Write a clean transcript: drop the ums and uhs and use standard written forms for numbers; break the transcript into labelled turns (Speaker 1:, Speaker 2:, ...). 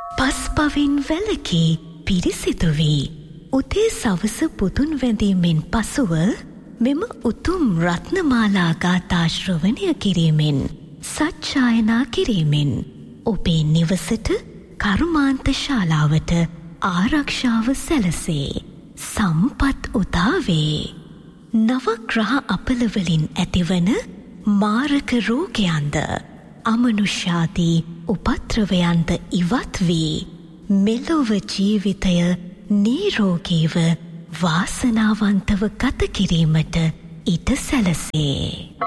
Speaker 1: පස්පවින් වැලකී පිරිසිදු වී උදේ සවස පුතුන් වැඳීමෙන් පසුව මෙම උතුම් රත්නමාලා ගාථා ශ්‍රවණය කිරීමෙන් සජ්ජායනා කිරීමෙන් ඔබේ නිවසට කර්මාන්ත ශාලාවට ආරක්ෂාව සැලසේ සම්පත් උදාවේ. නවග්‍රහ අපලවලින් ඇතිවන මාරක රෝගයන්ද අමනුෂ්‍යාදී උපත්‍රවයන්ද ඉවත් වී මෙලොව ජීවිතය නිරෝගීව වාසනාවන්තව ගත කිරීමට ඉඩ සැලසේ.